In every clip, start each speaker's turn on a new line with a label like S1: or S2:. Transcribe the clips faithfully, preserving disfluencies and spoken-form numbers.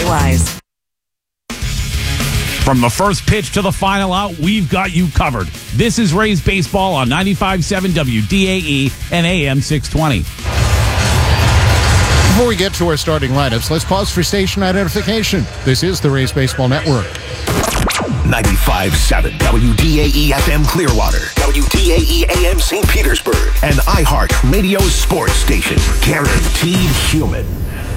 S1: Wise.
S2: From the first pitch to the final out, we've got you covered. This is Rays Baseball on ninety-five point seven W D A E and A M six twenty.
S3: Before we get to our starting lineups, let's pause for station identification. This is the Rays Baseball Network.
S4: ninety-five point seven W D A E F M Clearwater, W D A E A M Saint Petersburg, and iHeart Radio Sports Station. Guaranteed human.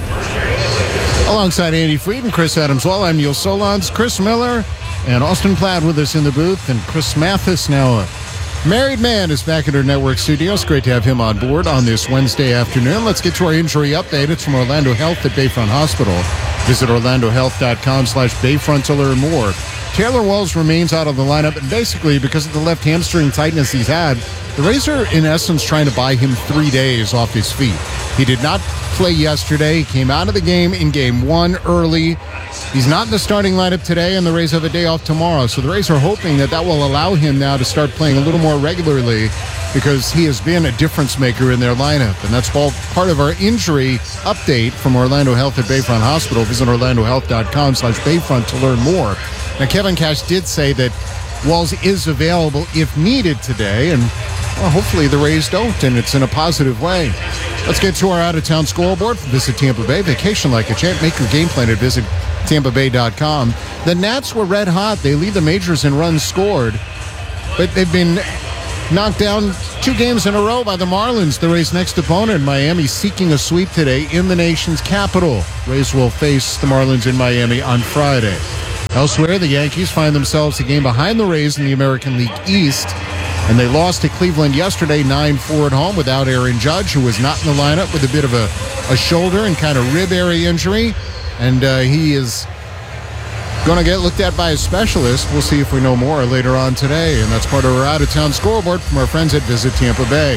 S3: Alongside Andy Freed and Chris Adams-Wall, I'm Neil Solondz, Chris Miller, and Austin Platt with us in the booth. And Chris Mathis, now a married man, is back at our network studios. Great to have him on board on this Wednesday afternoon. Let's get to our injury update. It's from Orlando Health at Bayfront Hospital. Visit orlando health dot com slash bayfront to learn more. Taylor Walls remains out of the lineup, and basically because of the left hamstring tightness he's had, the Rays are in essence trying to buy him three days off his feet. He did not play yesterday. He came out of the game in game one early. He's not in the starting lineup today, and the Rays have a day off tomorrow. So the Rays are hoping that that will allow him now to start playing a little more regularly, because he has been a difference maker in their lineup. And that's all part of our injury update from Orlando Health at Bayfront Hospital. Visit orlando health dot com slash bayfront to learn more. Now, Kevin Cash did say that Walls is available if needed today, and well, hopefully the Rays don't, and it's in a positive way. Let's get to our out-of-town scoreboard. Visit Tampa Bay. Vacation like a champ. Make your game plan at visit tampa bay dot com. The Nats were red hot. They lead the majors in runs scored, but they've been knocked down two games in a row by the Marlins. The Rays' next opponent, Miami, seeking a sweep today in the nation's capital. Rays will face the Marlins in Miami on Friday. Elsewhere, the Yankees find themselves a game behind the Rays in the American League East, and they lost to Cleveland yesterday nine four at home without Aaron Judge, who was not in the lineup with a bit of a, a shoulder and kind of rib area injury, and uh, he is going to get looked at by a specialist. We'll see if we know more later on today, and that's part of our out-of-town scoreboard from our friends at Visit Tampa Bay.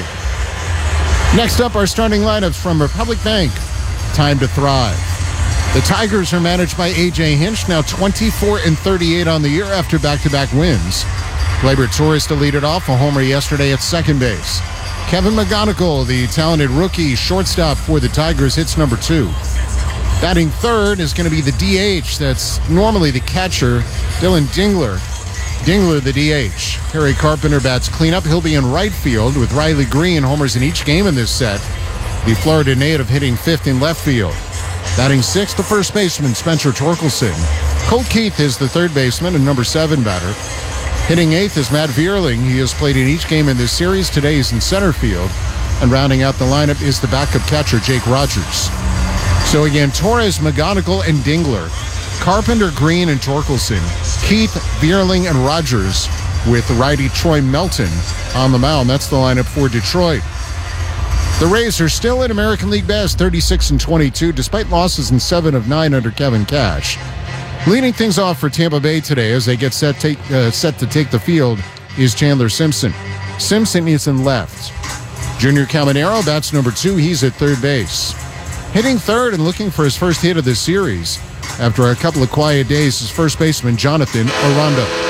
S3: Next up, our starting lineups from Republic Bank. Time to thrive. The Tigers are managed by A J Hinch, now twenty-four and thirty-eight on the year after back-to-back wins. Gleyber Torres to lead it off, a homer yesterday at second base. Kevin McGonigal, the talented rookie shortstop for the Tigers, hits number two. Batting third is going to be the D H. That's normally the catcher, Dylan Dingler. Dingler, the D H. Harry Carpenter bats cleanup. He'll be in right field with Riley Green homers in each game in this set. The Florida native hitting fifth in left field. Batting sixth, the first baseman, Spencer Torkelson. Colt Keith is the third baseman and number seven batter. Hitting eighth is Matt Vierling. He has played in each game in this series. Today he's in center field. And rounding out the lineup is the backup catcher, Jake Rogers. So again, Torres, McGonigal, and Dingler. Carpenter, Green, and Torkelson. Keith, Vierling, and Rogers with righty Troy Melton on the mound. That's the lineup for Detroit. The Rays are still in American League best, thirty-six and twenty-two, despite losses in seven of nine under Kevin Cash. Leading things off for Tampa Bay today as they get set, take, uh, set to take the field is Chandler Simpson. Simpson is in left. Junior Caminero bats number two. He's at third base. Hitting third and looking for his first hit of the series after a couple of quiet days is first baseman Jonathan Aranda.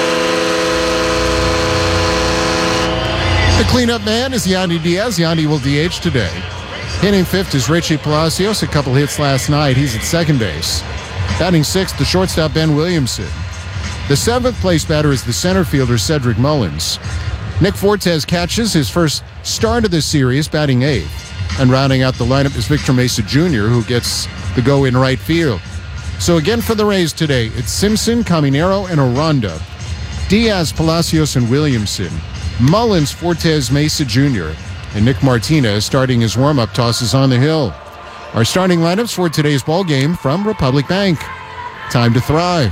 S3: The cleanup man is Yandy Diaz. Yandy will D H today. Hitting fifth is Richie Palacios. A couple hits last night. He's at second base. Batting sixth, the shortstop Ben Williamson. The seventh place batter is the center fielder Cedric Mullins. Nick Fortes catches his first start of the series, batting eighth. And rounding out the lineup is Victor Mesa Junior, who gets the go in right field. So again for the Rays today, it's Simpson, Caminero, and Aranda. Diaz, Palacios, and Williamson. Mullins, Fortes, Mesa Junior, and Nick Martinez starting his warm-up tosses on the hill. Our starting lineups for today's ball game from Republic Bank. Time to thrive.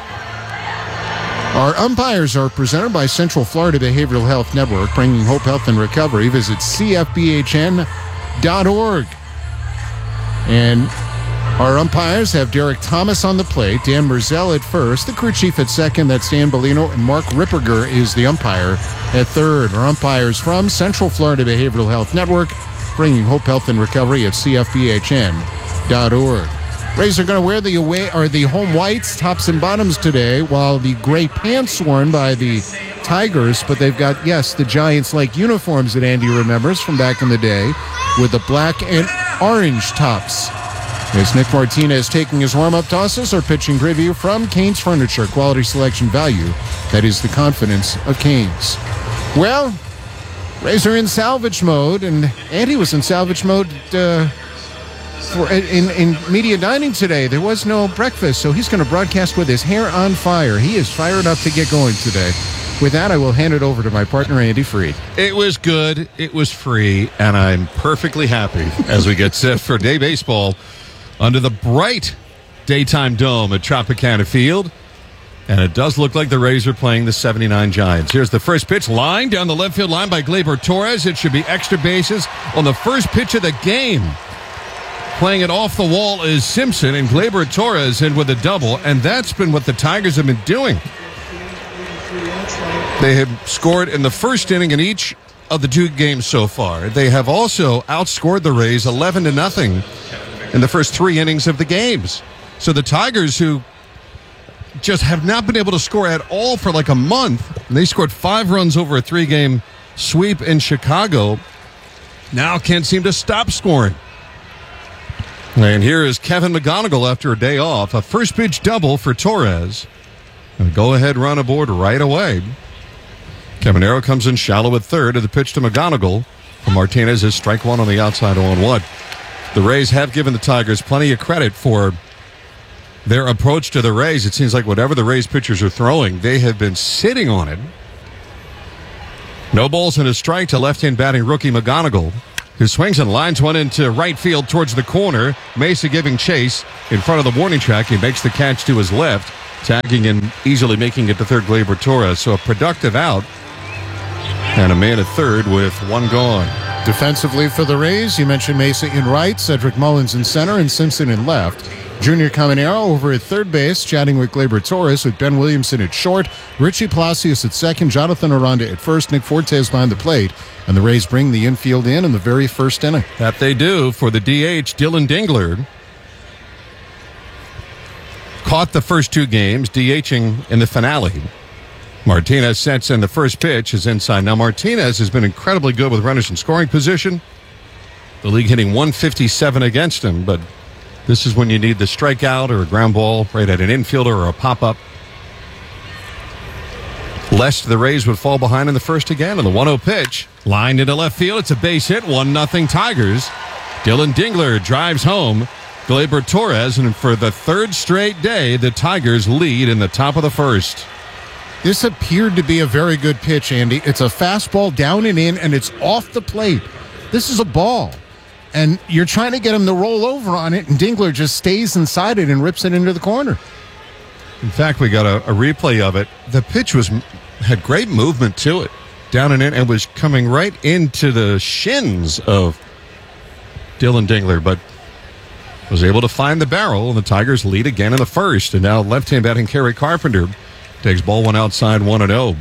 S3: Our umpires are presented by Central Florida Behavioral Health Network, bringing hope, health, and recovery. Visit c f b h n dot org. And our umpires have Derek Thomas on the plate, Dan Merzel at first, the crew chief at second, that's Dan Bellino, and Mark Ripperger is the umpire at third. Our umpires from Central Florida Behavioral Health Network, bringing hope, health, and recovery at c f b h n dot org. Rays are going to wear the away or the home whites, tops and bottoms today, while the gray pants worn by the Tigers, but they've got, yes, the Giants-like uniforms that Andy remembers from back in the day with the black and orange tops. It's Nick Martinez taking his warm-up tosses. Our pitching preview from Canes Furniture. Quality, selection, value. That is the confidence of Canes. Well, Rays are in salvage mode, and Andy was in salvage mode uh, for, in, in media dining today. There was no breakfast, so he's going to broadcast with his hair on fire. He is fired up to get going today. With that, I will hand it over to my partner, Andy Freed.
S1: It was good, it was free, and I'm perfectly happy as we get set for day baseball under the bright daytime dome at Tropicana Field. And it does look like the Rays are playing the seventy-nine Giants. Here's the first pitch, line down the left field line by Gleyber Torres. It should be extra bases on the first pitch of the game. Playing it off the wall is Simpson, and Gleyber Torres in with a double, and that's been what the Tigers have been doing. They have scored in the first inning in each of the two games so far. They have also outscored the Rays eleven to nothing in the first three innings of the games. So the Tigers, who just have not been able to score at all for like a month, and they scored five runs over a three-game sweep in Chicago, now can't seem to stop scoring. And here is Kevin McGonigal after a day off. A first pitch double for Torres. And a go-ahead run aboard right away. Caminero comes in shallow at third, and the pitch to McGonigal from Martinez is strike one on the outside, oh and one. The Rays have given the Tigers plenty of credit for their approach to the Rays. It seems like whatever the Rays pitchers are throwing, they have been sitting on it. No balls and a strike to left-hand batting rookie McGonigal, who swings and lines one into right field towards the corner. Mesa giving chase in front of the warning track. He makes the catch to his left, tagging and easily making it to third, Gleyber Torres. So a productive out. And a man at third with one gone.
S3: Defensively for the Rays, you mentioned Mesa in right, Cedric Mullins in center, and Simpson in left. Junior Caminero over at third base, chatting with Gleyber Torres, with Ben Williamson at short, Richie Palacios at second, Jonathan Aranda at first, Nick Fortes behind the plate. And the Rays bring the infield in in the very first inning.
S1: That they do. For the D H, Dylan Dingler caught the first two games, DHing in the finale. Martinez sets in the first pitch, is inside. Now, Martinez has been incredibly good with runners in scoring position. The league hitting one fifty-seven against him, but this is when you need the strikeout or a ground ball right at an infielder or a pop-up. Lest the Rays would fall behind in the first again, and the one oh pitch lined into left field. It's a base hit, one nothing Tigers. Dylan Dingler drives home Gleyber Torres, and for the third straight day, the Tigers lead in the top of the first.
S3: This appeared to be a very good pitch, Andy. It's a fastball down and in, and it's off the plate. This is a ball. And you're trying to get him to roll over on it, and Dingler just stays inside it and rips it into the corner.
S1: In fact, we got a, a replay of it. The pitch was had great movement to it, down and in, and was coming right into the shins of Dylan Dingler, but was able to find the barrel, and the Tigers lead again in the first. And now left-hand batting Kerry Carpenter takes ball one outside, one and oh.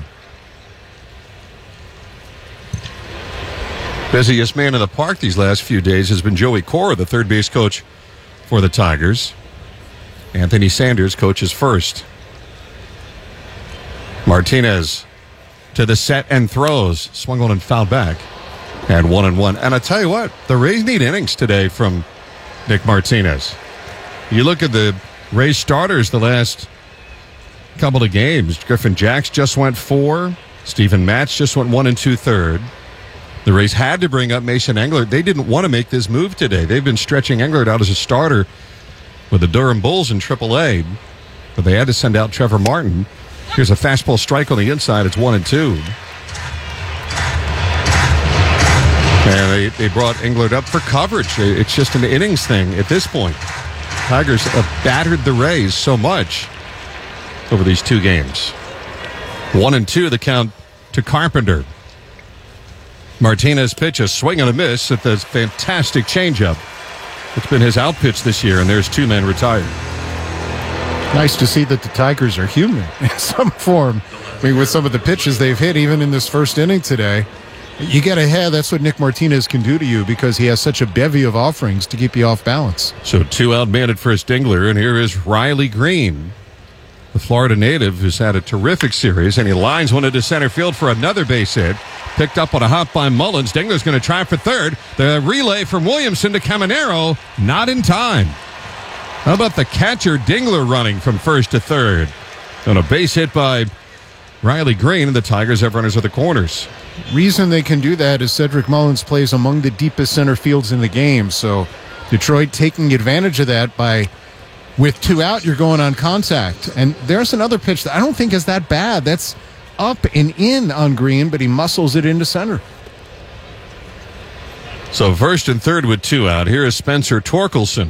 S1: Busiest man in the park these last few days has been Joey Cora, the third base coach for the Tigers. Anthony Sanders coaches first. Martinez to the set and throws. Swung on and fouled back. And one and one. And I tell you what, the Rays need innings today from Nick Martinez. You look at the Rays starters the last couple of games. Griffin Jacks just went four. Stephen Matz just went one and two-third. The Rays had to bring up Mason Englert. They didn't want to make this move today. They've been stretching Englert out as a starter with the Durham Bulls in triple A. But they had to send out Trevor Martin. Here's a fastball strike on the inside. It's one and two. And they, they brought Englert up for coverage. It's just an innings thing at this point. Tigers have battered the Rays so much over these two games. One and two, the count to Carpenter. Martinez pitch, a swing and a miss at the fantastic changeup. It's been his out pitch this year, and there's two men retired.
S3: Nice to see that the Tigers are human in some form. I mean, with some of the pitches they've hit, even in this first inning today. You get ahead, that's what Nick Martinez can do to you because he has such a bevy of offerings to keep you off balance.
S1: So two out man at first Dingler, and here is Riley Green, the Florida native who's had a terrific series, and he lines one into center field for another base hit. Picked up on a hop by Mullins. Dingler's going to try for third. The relay from Williamson to Caminero, not in time. How about the catcher Dingler running from first to third? On a base hit by Riley Green, and the Tigers have runners at the corners.
S3: Reason they can do that is Cedric Mullins plays among the deepest center fields in the game. So Detroit taking advantage of that by, with two out, you're going on contact. And there's another pitch that I don't think is that bad. That's up and in on Green, but he muscles it into center.
S1: So first and third with two out. Here is Spencer Torkelson.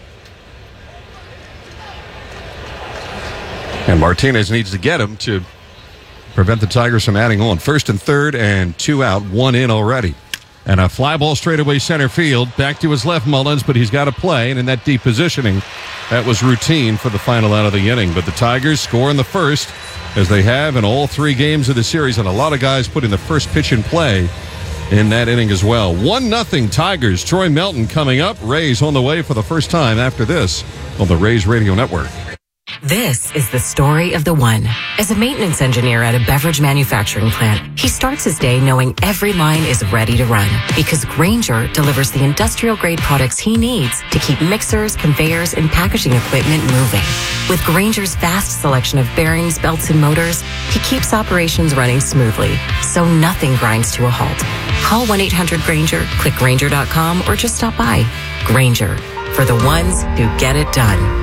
S1: And Martinez needs to get him to prevent the Tigers from adding on. First and third and two out, one in already. And a fly ball straight away center field. Back to his left, Mullins, but he's got to play. And in that deep positioning, that was routine for the final out of the inning. But the Tigers score in the first, as they have in all three games of the series. And a lot of guys putting the first pitch in play in that inning as well. one nothing Tigers. Troy Melton coming up. Rays on the way for the first time after this on the Rays Radio Network.
S5: This is the story of the one. As a maintenance engineer at a beverage manufacturing plant, he starts his day knowing every line is ready to run because Grainger delivers the industrial-grade products he needs to keep mixers, conveyors, and packaging equipment moving. With Grainger's vast selection of bearings, belts, and motors, he keeps operations running smoothly, so nothing grinds to a halt. Call one eight hundred Grainger, click Grainger dot com, or just stop by. Grainger, for the ones who get it done.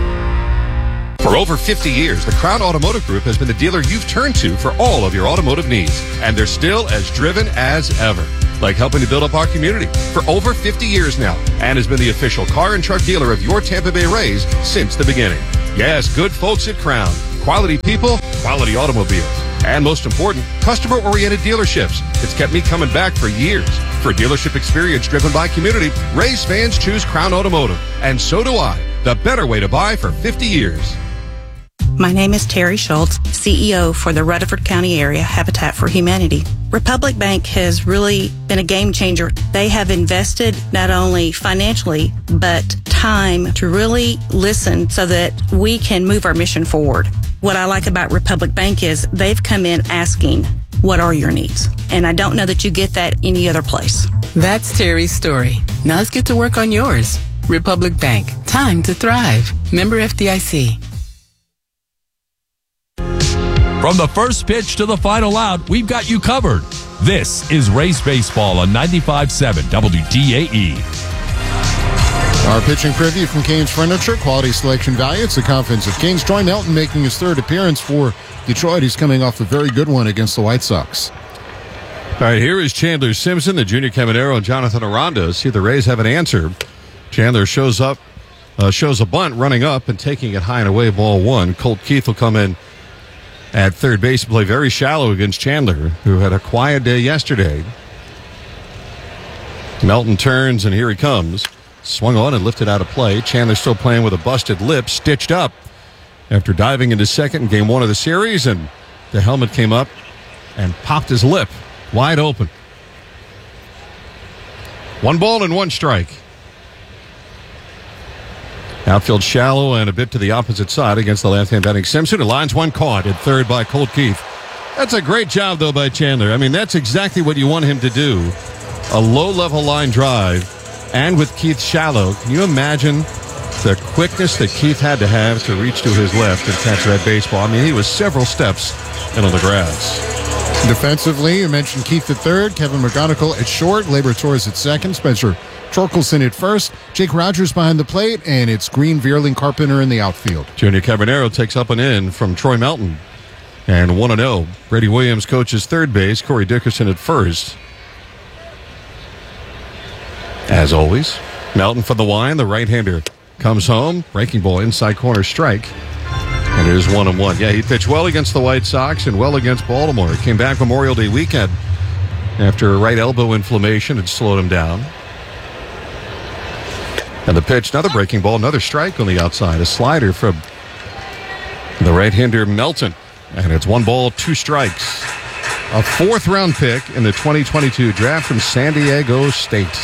S1: For over fifty years, the Crown Automotive Group has been the dealer you've turned to for all of your automotive needs. And they're still as driven as ever, like helping to build up our community for over fifty years now, and has been the official car and truck dealer of your Tampa Bay Rays since the beginning. Yes, good folks at Crown. Quality people, quality automobiles. And most important, customer-oriented dealerships. It's kept me coming back for years. For a dealership experience driven by community, Rays fans choose Crown Automotive. And so do I. The better way to buy for fifty years.
S6: My name is Terry Schultz, C E O for the Rutherford County Area Habitat for Humanity. Republic Bank has really been a game changer. They have invested not only financially, but time to really listen so that we can move our mission forward. What I like about Republic Bank is they've come in asking, what are your needs? And I don't know that you get that any other place.
S7: That's Terry's story. Now let's get to work on yours. Republic Bank. Time to thrive. Member F D I C.
S2: From the first pitch to the final out, we've got you covered. This is Rays Baseball on ninety-five point seven W D A E.
S3: Our pitching preview from Canes Furniture, quality selection value. It's the confidence of Canes. Troy Melton making his third appearance for Detroit. He's coming off a very good one against the White Sox.
S1: All right, here is Chandler Simpson, the junior Caminero, and Jonathan Aranda. See, the Rays have an answer. Chandler shows up, uh, shows a bunt, running up and taking it high and away, ball one. Colt Keith will come in at third base and play very shallow against Chandler, who had a quiet day yesterday. Melton turns, and here he comes. Swung on and lifted out of play. Chandler still playing with a busted lip, stitched up after diving into second in game one of the series, and the helmet came up and popped his lip wide open. One ball and one strike. Outfield shallow and a bit to the opposite side against the left-hand batting Simpson. Who lines one caught at third by Colt Keith. That's a great job, though, by Chandler. I mean, that's exactly what you want him to do. A low-level line drive, and with Keith shallow. Can you imagine the quickness that Keith had to have to reach to his left and catch that baseball? I mean, he was several steps into the grass.
S3: Defensively, you mentioned Keith at third, Kevin McGonigal at short, Labor Torres at second, Spencer Torkelson at first, Jake Rogers behind the plate, and it's Green, Vierling, Carpenter in the outfield.
S1: Junior Cabanero takes up and in from Troy Melton. And one and oh. Brady Williams coaches third base, Corey Dickerson at first. As always, Melton for the wine. The right-hander comes home. Breaking ball inside corner strike. And it is one and one. Yeah, he pitched well against the White Sox and well against Baltimore. He came back Memorial Day weekend after a right elbow inflammation had slowed him down. And the pitch, another breaking ball, another strike on the outside. A slider from the right-hander Melton. And it's one ball, two strikes. A fourth-round pick in the twenty twenty-two draft from San Diego State.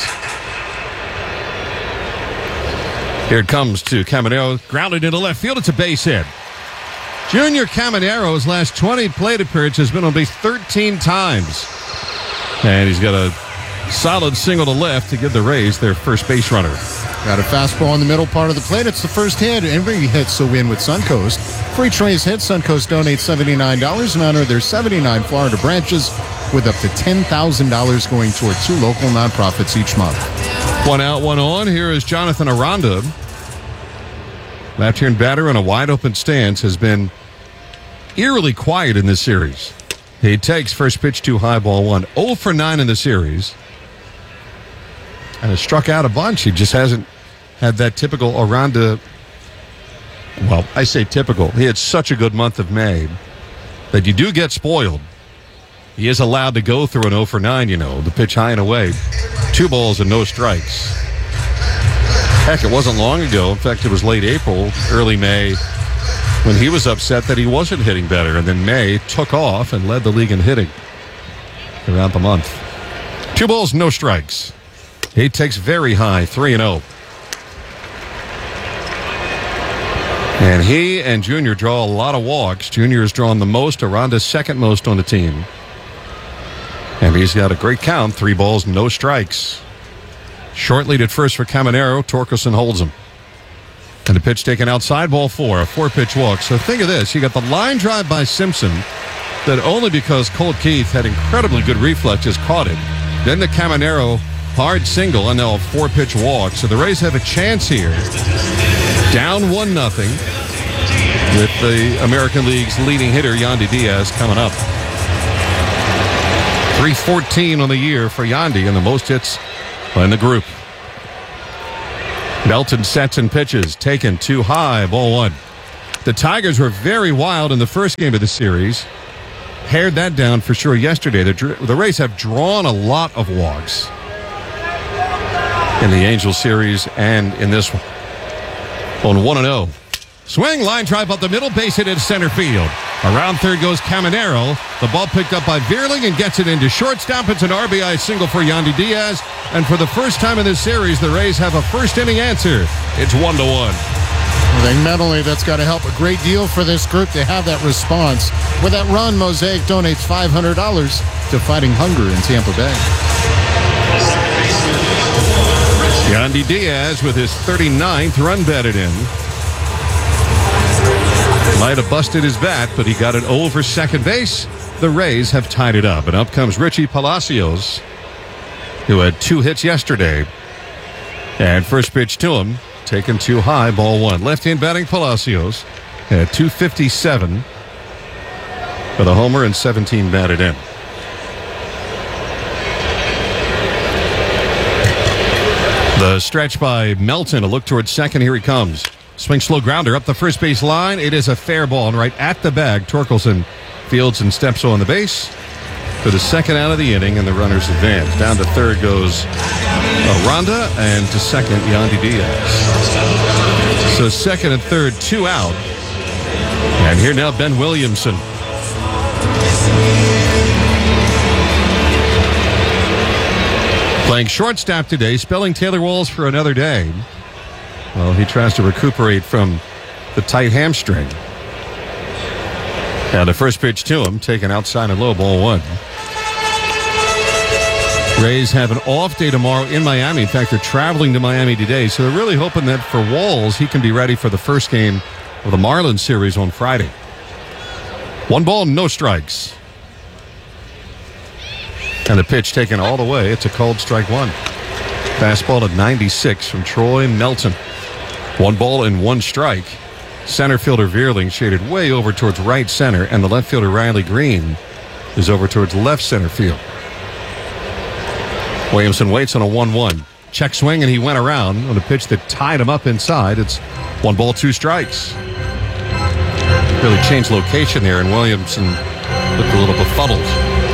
S1: Here it comes to Caminero, grounded into left field. It's a base hit. Junior Caminero's last twenty plate appearances has been on base thirteen times. And he's got a solid single to left to give the Rays their first base runner.
S3: Got a fastball in the middle part of the plate. It's the first hit. Every hit's a win with Suncoast. For each Rays hit, Suncoast donates seventy-nine dollars in honor of their seventy-nine Florida branches, with up to ten thousand dollars going toward two local nonprofits each month.
S1: One out, one on. Here is Jonathan Aranda. Left-hand batter in a wide-open stance has been eerily quiet in this series. He takes first pitch to high, ball one. oh for nine in the series. And has struck out a bunch. He just hasn't had that typical Aranda. Well, I say typical. He had such a good month of May that you do get spoiled. He is allowed to go through an oh for nine, you know, the pitch high and away. Two balls and no strikes. Heck, it wasn't long ago. In fact, it was late April, early May, when he was upset that he wasn't hitting better. And then May took off and led the league in hitting throughout the month. Two balls, no strikes. He takes very high, three and oh. And he and Junior draw a lot of walks. Junior has drawn the most. Aranda's second most on the team. And he's got a great count. Three balls, no strikes. Short lead at first for Caminero. Torkelson holds him. And the pitch taken outside, ball four. A four-pitch walk. So think of this. You got the line drive by Simpson that only because Colt Keith had incredibly good reflexes caught it. Then the Caminero hard single and now a four-pitch walk. So the Rays have a chance here. Down one nothing with the American League's leading hitter, Yandy Diaz, coming up. three fourteen on the year for Yandy and the most hits in the group. Melton sets and pitches. Taken too high, ball one. The Tigers were very wild in the first game of the series. Pared that down for sure yesterday. The, the Rays have drawn a lot of walks in the Angels series and in this one. On one and oh. Swing, line drive up the middle, base hit into center field. Around third goes Caminero. The ball picked up by Vierling and gets it into shortstop. It's an R B I single for Yandy Diaz. And for the first time in this series, the Rays have a first inning answer. It's one to one.
S3: I think mentally that's got to help a great deal for this group to have that response. With that run, Mosaic donates five hundred dollars to Fighting Hunger in Tampa Bay.
S1: Yandy Diaz with his thirty-ninth run batted in. Might have busted his bat, but he got it over second base. The Rays have tied it up. And up comes Richie Palacios, who had two hits yesterday. And first pitch to him, taken too high, ball one. Left-hand batting Palacios at two fifty-seven for the homer and seventeen batted in. The stretch by Melton, a look towards second. Here he comes. Swing slow grounder up the first base line. It is a fair ball and right at the bag. Torkelson fields and steps on the base for the second out of the inning, and the runners advance. Down to third goes Aranda, and to second, Yandy Diaz. So second and third, two out. And here now, Ben Williamson. Playing shortstop today, spelling Taylor Walls for another day. Well, he tries to recuperate from the tight hamstring. And the first pitch to him, taken outside and low, ball one. Rays have an off day tomorrow in Miami. In fact, they're traveling to Miami today, so they're really hoping that for Walls, he can be ready for the first game of the Marlins series on Friday. One ball, no strikes. And the pitch taken all the way. It's a cold strike one. Fastball at ninety-six from Troy Melton. One ball and one strike. Center fielder Vierling shaded way over towards right center, and the left fielder Riley Green is over towards left center field. Williamson waits on a one one. Check swing, and he went around on a pitch that tied him up inside. It's one ball, two strikes. Really changed location there, and Williamson looked a little befuddled.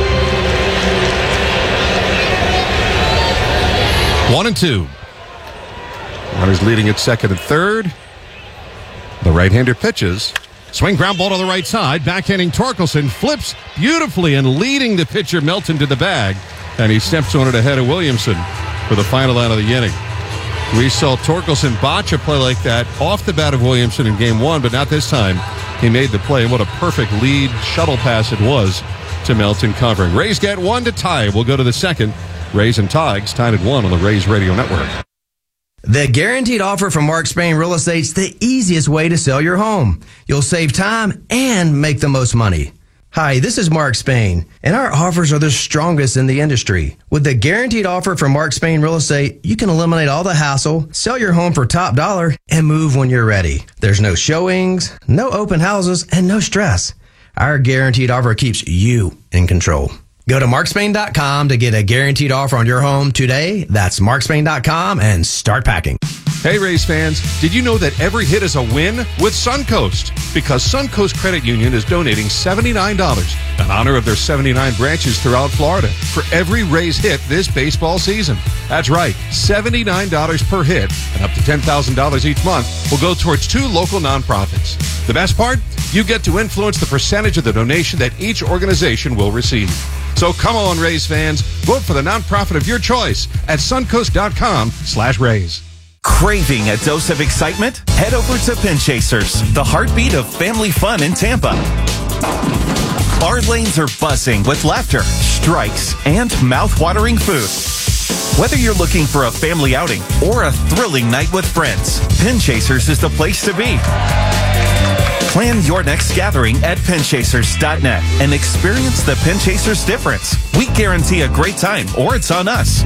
S1: One and two. Runners leading at second and third. The right-hander pitches. Swing ground ball to the right side. Backhanding Torkelson flips beautifully and leading the pitcher Melton to the bag. And he steps on it ahead of Williamson for the final out of the inning. We saw Torkelson botch a play like that off the bat of Williamson in game one, but not this time. He made the play. What a perfect lead shuttle pass it was to Melton covering. Rays get one to tie. We'll go to the second. Rays and Tigers tied at one on the Rays Radio Network.
S8: The guaranteed offer from Mark Spain Real Estate's the easiest way to sell your home. You'll save time and make the most money. Hi, this is Mark Spain, and our offers are the strongest in the industry. With the guaranteed offer from Mark Spain Real Estate, you can eliminate all the hassle, sell your home for top dollar, and move when you're ready. There's no showings, no open houses, and no stress. Our guaranteed offer keeps you in control. Go to mark spain dot com to get a guaranteed offer on your home today. That's mark spain dot com and start packing.
S1: Hey, Rays fans, did you know that every hit is a win with Suncoast? Because Suncoast Credit Union is donating seventy-nine dollars in honor of their seventy-nine branches throughout Florida for every Rays hit this baseball season. That's right, seventy-nine dollars per hit and up to ten thousand dollars each month will go towards two local nonprofits. The best part? You get to influence the percentage of the donation that each organization will receive. So come on, Rays fans, vote for the nonprofit of your choice at suncoast dot com slash Rays.
S9: Craving a dose of excitement? Head over to Pin Chasers, the heartbeat of family fun in Tampa. Our lanes are buzzing with laughter, strikes, and mouth-watering food. Whether you're looking for a family outing or a thrilling night with friends, Pin Chasers is the place to be. Plan your next gathering at pin chasers dot net and experience the Pin Chasers difference. We guarantee a great time, or it's on us.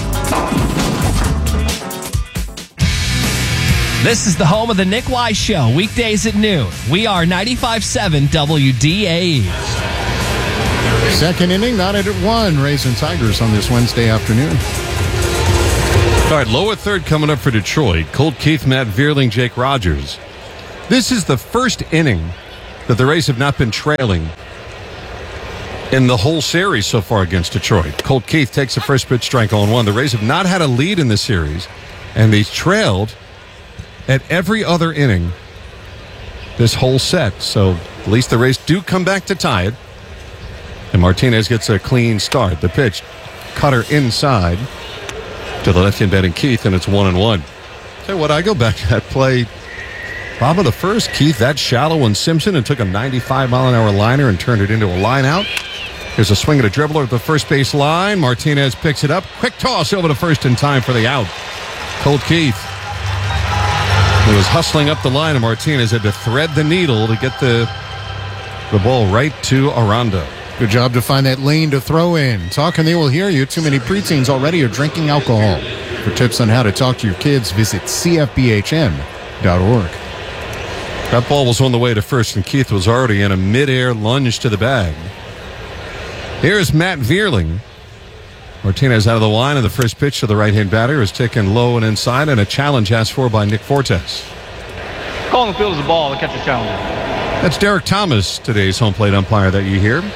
S10: This is the home of the Nick Wise Show, weekdays at noon. We are ninety-five point seven W D A E.
S3: Second inning, not at one. Rays and Tigers on this Wednesday afternoon.
S1: All right, lower third coming up for Detroit. Colt Keith, Matt Vierling, Jake Rogers. This is the first inning that the Rays have not been trailing in the whole series so far against Detroit. Colt Keith takes the first pitch, strike on one. The Rays have not had a lead in the series, and they've trailed at every other inning this whole set. So at least the Rays do come back to tie it. And Martinez gets a clean start. The pitch, cutter inside to the left-hand batting Keith, and it's one and one. Tell you what, I go back to that play. Bottom of the first, Keith that shallow on Simpson and took a ninety-five mile an hour liner and turned it into a line out. Here's a swing at a dribbler at the first base line. Martinez picks it up. Quick toss over to first in time for the out. Colt Keith. He was hustling up the line, and Martinez had to thread the needle to get the the ball right to Aranda.
S3: Good job to find that lane to throw in. Talk and they will hear you. Too many preteens already are drinking alcohol. For tips on how to talk to your kids, visit c f b h n dot org.
S1: That ball was on the way to first, and Keith was already in a midair lunge to the bag. Here's Matt Vierling. Martinez out of the line, and the first pitch to the right-hand batter is taken low and inside, and a challenge asked for by Nick Fortes.
S11: Calling the field is a ball, the catcher challenge.
S1: That's Derek Thomas, today's home plate umpire that you hear.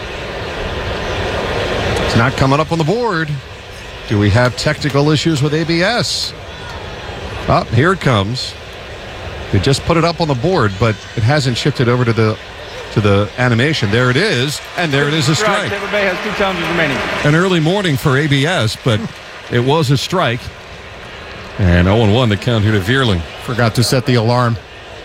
S1: It's not coming up on the board. Do we have technical issues with A B S? Oh, here it comes. They just put it up on the board, but it hasn't shifted over to the to the animation. There it is, and there it is, a strike.
S11: Tampa Bay has two challenges remaining.
S1: An early morning for A B S, but it was a strike. And oh and one the count here to Vierling.
S3: Forgot to set the alarm.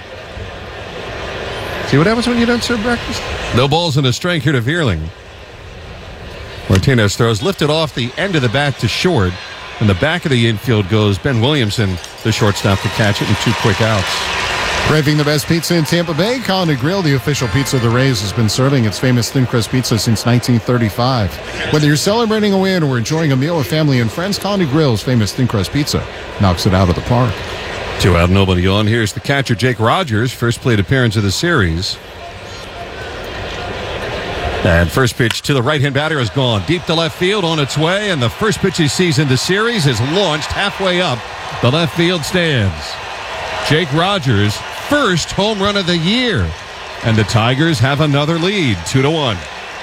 S1: See what happens when you don't serve breakfast? No balls and a strike here to Vierling. Martinez throws lifted off the end of the bat to short. In the back of the infield goes Ben Williamson, the shortstop, to catch it, and two quick outs.
S3: Craving the best pizza in Tampa Bay? Colony Grill, the official pizza of the Rays, has been serving its famous thin crust pizza since nineteen thirty-five. Whether you're celebrating a win or enjoying a meal with family and friends, Colony Grill's famous thin crust pizza knocks it out of the park.
S1: Two out, nobody on. Here's the catcher, Jake Rogers, first plate appearance of the series. And first pitch to the right-hand batter is gone. Deep to left field, on its way, and the first pitch he sees in the series is launched halfway up the left field stands. Jake Rogers, first home run of the year. And the Tigers have another lead, two to one.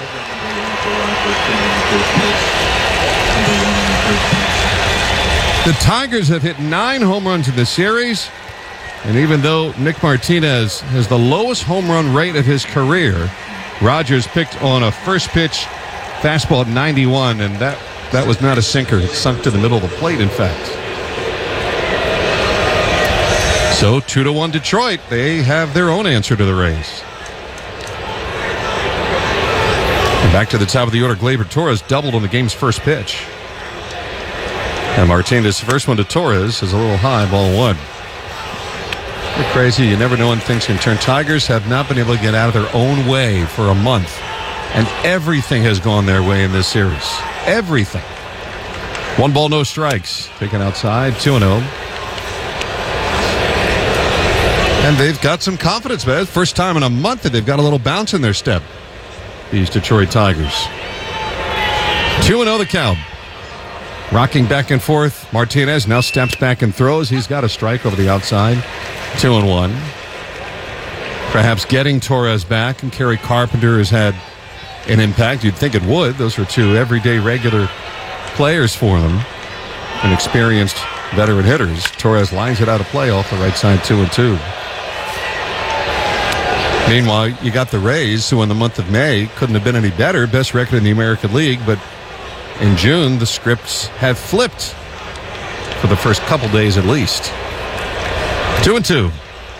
S1: The Tigers have hit nine home runs in the series. And even though Nick Martinez has the lowest home run rate of his career, Rogers picked on a first pitch fastball at ninety-one, and that, that was not a sinker. It sunk to the middle of the plate, in fact. So two to one Detroit. They have their own answer to the Rays. And back to the top of the order, Gleyber Torres doubled on the game's first pitch. And Martinez, first one to Torres, is a little high, ball one. It's crazy. You never know when things can turn. Tigers have not been able to get out of their own way for a month. And everything has gone their way in this series. Everything. One ball, no strikes. Taken outside, two and oh. And they've got some confidence, man. First time in a month that they've got a little bounce in their step. These Detroit Tigers. two and oh the count. Rocking back and forth. Martinez now steps back and throws. He's got a strike over the outside. Two and one. Perhaps getting Torres back, and Kerry Carpenter has had an impact. You'd think it would. Those are two everyday regular players for them. And experienced veteran hitters. Torres lines it out of play off the right side, two and two. Meanwhile, you got the Rays, who in the month of May couldn't have been any better. Best record in the American League, but in June, the scripts have flipped for the first couple days at least. Two and two.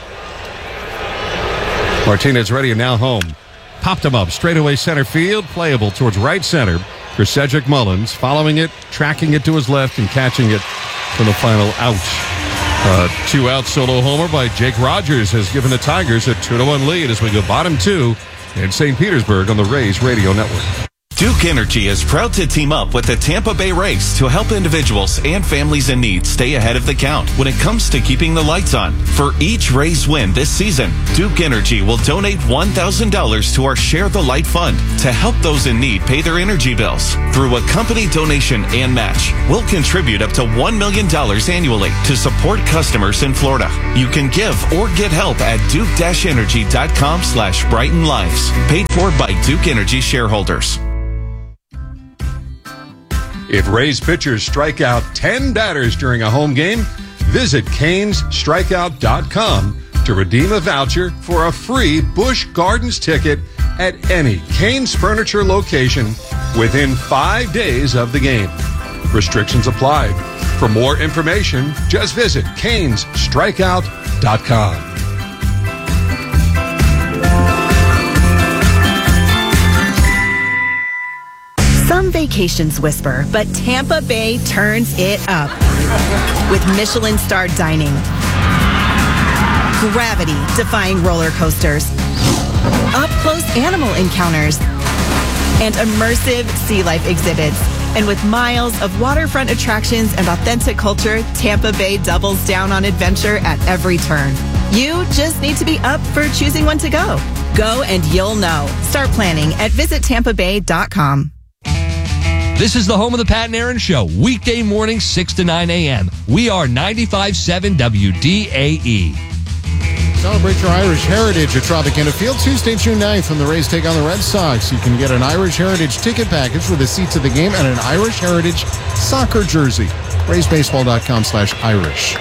S1: Martinez ready and now home. Popped him up, straightaway center field, playable towards right center for Cedric Mullins. Following it, tracking it to his left, and catching it for the final out. Uh, two-out solo homer by Jake Rogers has given the Tigers a two to one lead as we go bottom two in Saint Petersburg on the Rays Radio Network.
S9: Duke Energy is proud to team up with the Tampa Bay Rays to help individuals and families in need stay ahead of the count when it comes to keeping the lights on. For each Rays win this season, Duke Energy will donate one thousand dollars to our Share the Light Fund to help those in need pay their energy bills. Through a company donation and match, we'll contribute up to one million dollars annually to support customers in Florida. You can give or get help at duke-energy.com slash Brighton Lives. Paid for by Duke Energy shareholders.
S1: If Rays pitchers strike out ten batters during a home game, visit Canes Strikeout dot com to redeem a voucher for a free Busch Gardens ticket at any Canes Furniture location within five days of the game. Restrictions apply. For more information, just visit Canes Strikeout dot com.
S12: Some vacations whisper, but Tampa Bay turns it up with Michelin-starred dining, gravity-defying roller coasters, up-close animal encounters, and immersive sea life exhibits. And with miles of waterfront attractions and authentic culture, Tampa Bay doubles down on adventure at every turn. You just need to be up for choosing when to go. Go and you'll know. Start planning at visit tampa bay dot com.
S13: This is the home of the Pat and Aaron Show, weekday morning, six to nine a.m. We are ninety-five point seven W D A E.
S3: Celebrate your Irish heritage at Tropicana Field Tuesday, June ninth, when the Rays take on the Red Sox. You can get an Irish Heritage ticket package with the seats of the game and an Irish Heritage soccer jersey. Rays Baseball dot com slash Irish.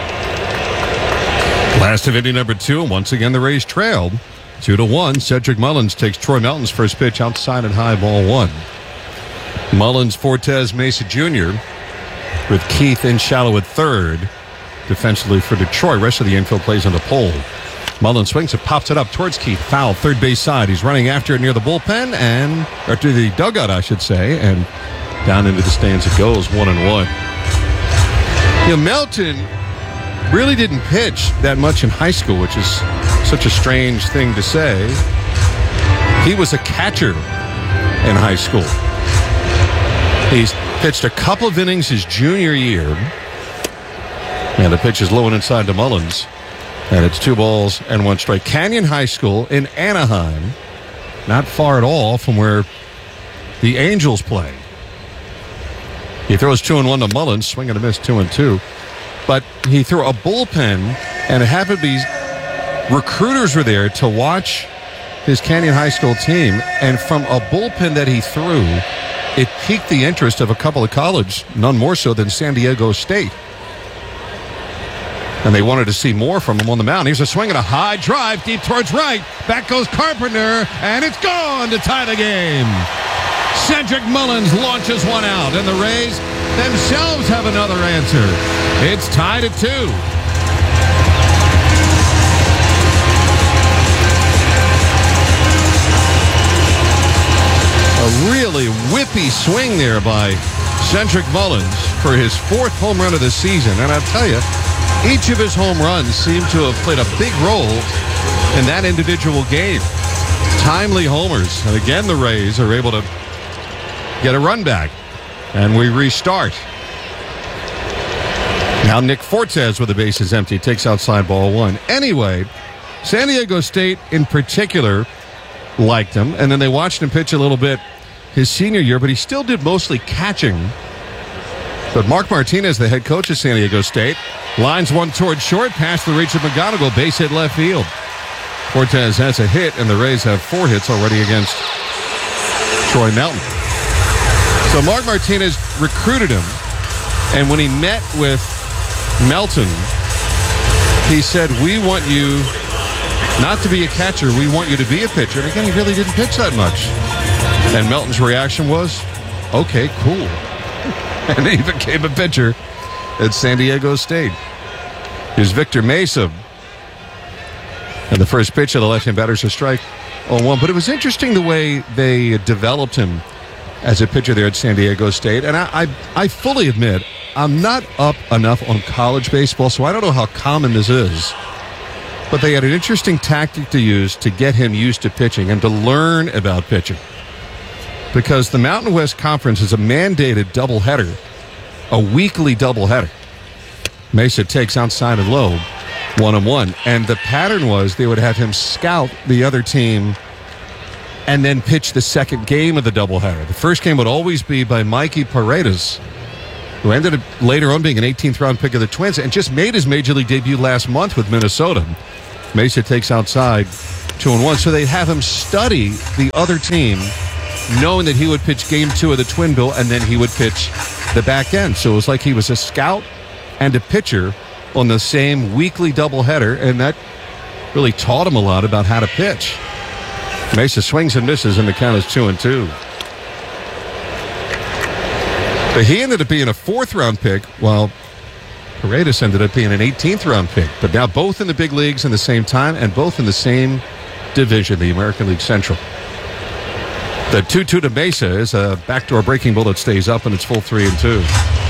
S1: Last of inning number two, and once again the Rays trailed two to one. Cedric Mullins takes Troy Melton's first pitch outside and high, ball one. Mullins, Fortes, Mesa Junior with Keith in shallow at third. Defensively for Detroit. Rest of the infield plays on the pole. Mullins swings it, pops it up towards Keith. Foul, third base side. He's running after it near the bullpen, and or to the dugout, I should say, and down into the stands it goes, one and one. You know, Melton really didn't pitch that much in high school, which is such a strange thing to say. He was a catcher in high school. He's pitched a couple of innings his junior year. And the pitch is low and inside to Mullins. And it's two balls and one strike. Canyon High School in Anaheim. Not far at all from where the Angels play. He throws two and one to Mullins. Swing and a miss, two and two. But he threw a bullpen, and it happened to be recruiters were there to watch his Canyon High School team. And from a bullpen that he threw, it piqued the interest of a couple of colleges, none more so than San Diego State. And they wanted to see more from him on the mound. Here's a swing and a high drive deep towards right. Back goes Carpenter, and it's gone to tie the game. Cedric Mullins launches one out, and the Rays themselves have another answer. It's tied at two. A really whippy swing there by Cedric Mullins for his fourth home run of the season. And I'll tell you, each of his home runs seem to have played a big role in that individual game. Timely homers. And again, the Rays are able to get a run back. And we restart. Now Nick Fortes with the bases empty takes outside ball one. Anyway, San Diego State in particular liked him. And then they watched him pitch a little bit his senior year, but he still did mostly catching. But Mark Martinez, the head coach of San Diego State, lines one toward short, past the reach of McGonigal, base hit left field. Fortes has a hit, and the Rays have four hits already against Troy Melton. So Mark Martinez recruited him, and when he met with Melton, he said, we want you not to be a catcher, we want you to be a pitcher. And again, he really didn't pitch that much. And Melton's reaction was, okay, cool. And he became a pitcher at San Diego State. Here's Victor Mesa. And the first pitch of the left-hand batter's a strike oh one. But it was interesting the way they developed him as a pitcher there at San Diego State. And I, I, I fully admit, I'm not up enough on college baseball, so I don't know how common this is. But they had an interesting tactic to use to get him used to pitching and to learn about pitching. Because the Mountain West Conference is a mandated doubleheader, a weekly doubleheader. Mesa takes outside and low, one and one. And the pattern was they would have him scout the other team and then pitch the second game of the doubleheader. The first game would always be by Mikey Paredes, who ended up later on being an eighteenth round pick of the Twins and just made his major league debut last month with Minnesota. Mesa takes outside, two and one. So they'd have him study the other team, knowing that he would pitch game two of the Twin Bill and then he would pitch the back end. So it was like he was a scout and a pitcher on the same weekly doubleheader, and that really taught him a lot about how to pitch. Mesa swings and misses, and the count is two and two. But he ended up being a fourth-round pick, while Paredes ended up being an eighteenth-round pick. But now both in the big leagues in the same time and both in the same division, the American League Central. The two two to Mesa is a backdoor breaking ball that stays up, and it's full three and two.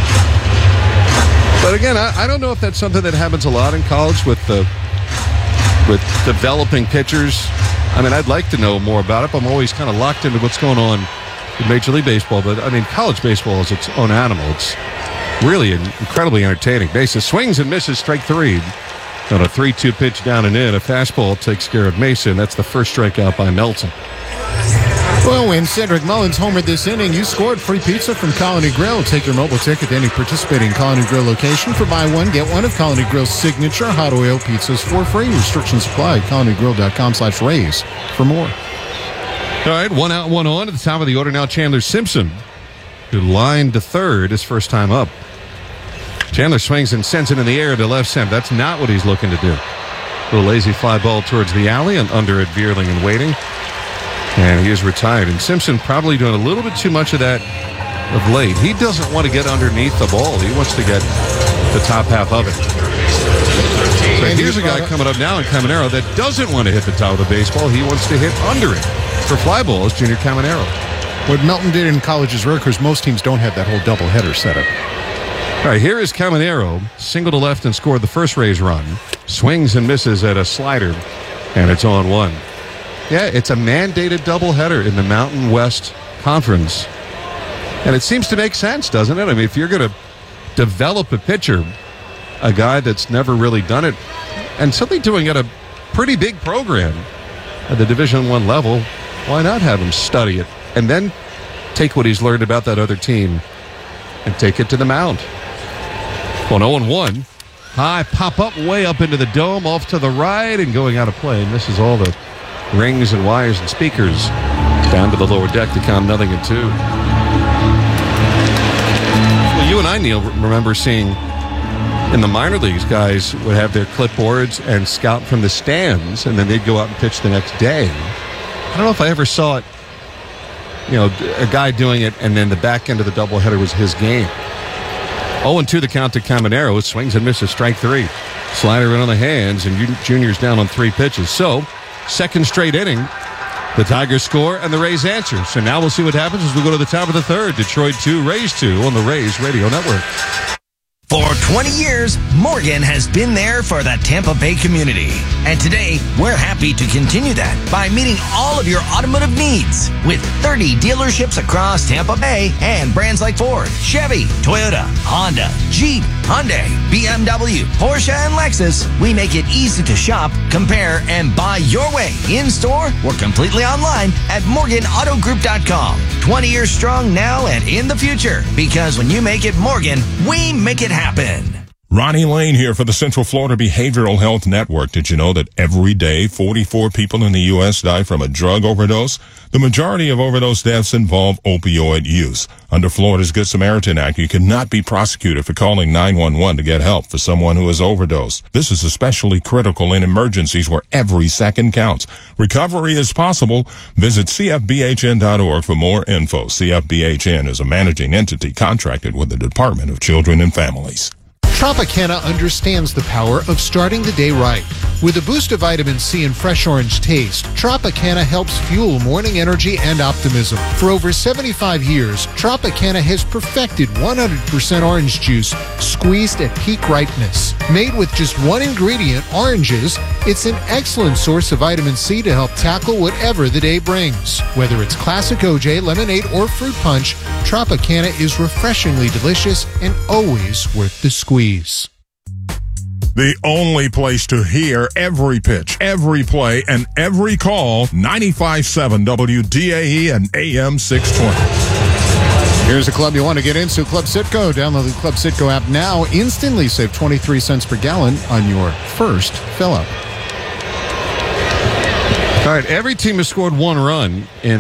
S1: But again, I, I don't know if that's something that happens a lot in college with the with developing pitchers. I mean, I'd like to know more about it. I'm always kind of locked into what's going on in Major League Baseball. But, I mean, college baseball is its own animal. It's really incredibly entertaining. Mesa swings and misses, strike three. On a three two pitch down and in, a fastball takes care of Mesa, and that's the first strikeout by Melton.
S3: Well, when Cedric Mullins homered this inning, you scored free pizza from Colony Grill. Take your mobile ticket to any participating Colony Grill location for buy one, get one of Colony Grill's signature hot oil pizzas for free. Restrictions apply. colony grill dot com slash raise for more.
S1: All right, one out, one on. At the top of the order now, Chandler Simpson, who lined to third his first time up. Chandler swings and sends it in the air to left center. That's not what he's looking to do. A little lazy fly ball towards the alley and under it, Vierling and waiting. And he is retired. And Simpson probably doing a little bit too much of that of late. He doesn't want to get underneath the ball. He wants to get the top half of it. So here's a guy coming up now in Caminero that doesn't want to hit the top of the baseball. He wants to hit under it for fly balls, Junior Caminero.
S3: What Melton did in college is rare because most teams don't have that whole doubleheader setup.
S1: All right, here is Caminero. Single to left and scored the first Rays run. Swings and misses at a slider, and it's on one. Yeah, it's a mandated doubleheader in the Mountain West Conference. And it seems to make sense, doesn't it? I mean, if you're going to develop a pitcher, a guy that's never really done it, and something doing at a pretty big program at the Division One level, why not have him study it and then take what he's learned about that other team and take it to the mound? Well, oh and one. High pop up, way up into the dome, off to the right, and going out of play. And this is all the rings and wires and speakers down to the lower deck to count nothing and two. Well, you and I, Neil, remember seeing in the minor leagues, guys would have their clipboards and scout from the stands, and then they'd go out and pitch the next day. I don't know if I ever saw it, you know, a guy doing it, and then the back end of the doubleheader was his game. oh and two the count to Caminero. Swings and misses, strike three. Slider in on the hands, and Junior's down on three pitches. So, second straight inning The Tigers score and the Rays answer. So now we'll see what happens as we go to the top of the third. Detroit two, Rays two on the Rays Radio Network.
S14: For twenty years, Morgan has been there for the Tampa Bay community. And today, we're happy to continue that by meeting all of your automotive needs with thirty dealerships across Tampa Bay and brands like Ford, Chevy, Toyota, Honda, Jeep, Hyundai, B M W, Porsche, and Lexus. We make it easy to shop, compare, and buy your way in-store or completely online at Morgan Auto Group dot com. twenty years strong now and in the future, because when you make it Morgan, we make it happen.
S15: Ronnie Lane here for the Central Florida Behavioral Health Network. Did you know that every day forty-four people in the U S die from a drug overdose? The majority of overdose deaths involve opioid use. Under Florida's Good Samaritan Act, you cannot be prosecuted for calling nine one one to get help for someone who has overdosed. This is especially critical in emergencies where every second counts. Recovery is possible. Visit C F B H N dot org for more info. C F B H N is a managing entity contracted with the Department of Children and Families.
S3: Tropicana understands the power of starting the day right. With a boost of vitamin C and fresh orange taste, Tropicana helps fuel morning energy and optimism. For over seventy-five years, Tropicana has perfected one hundred percent orange juice squeezed at peak ripeness. Made with just one ingredient, oranges, it's an excellent source of vitamin C to help tackle whatever the day brings. Whether it's classic O J, lemonade, or fruit punch, Tropicana is refreshingly delicious and always worth the squeeze.
S15: The only place to hear every pitch, every play, and every call, ninety-five point seven W D A E and A M six twenty.
S3: Here's a club you want to get into, Club Citgo. Download the Club Citgo app now. Instantly save twenty-three cents per gallon on your first fill-up.
S1: All right, every team has scored one run in